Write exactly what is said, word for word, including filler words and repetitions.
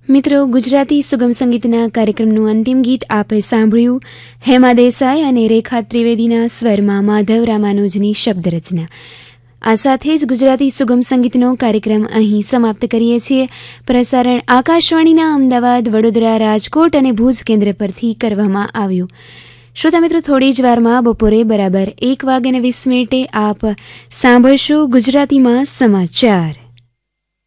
મિત્રો, ગુજરાતી સુગમ સંગીતના કાર્યક્રમનું અંતિમ ગીત આપે સાંભળ્યું હેમા દેસાઈ અને રેખા ત્રિવેદીના સ્વરમાં માધવ રામાનુજની શબ્દરચના. આ સાથે જ ગુજરાતી સુગમ સંગીતનો કાર્યક્રમ અહીં સમાપ્ત કરીએ છીએ. પ્રસારણ આકાશવાણીના અમદાવાદ, વડોદરા, રાજકોટ અને ભુજ કેન્દ્ર પરથી કરવામાં આવ્યું. શ્રોતા મિત્રો, થોડી જ વારમાં બપોરે બરાબર એક વાગ્યાને વીસ મિનિટે આપ સાંભળશો ગુજરાતીમાં સમાચાર.